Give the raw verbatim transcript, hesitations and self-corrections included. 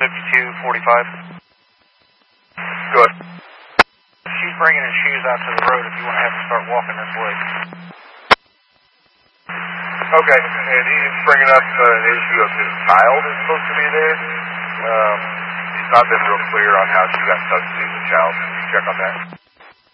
fifty-two forty-five. Good. She's bringing his shoes out to the road if you want to have him start walking this way. Okay, and he's bringing up uh, an issue of his child is supposed to be there. Um, he's not been real clear on how she got custody of the child. Can you check on that?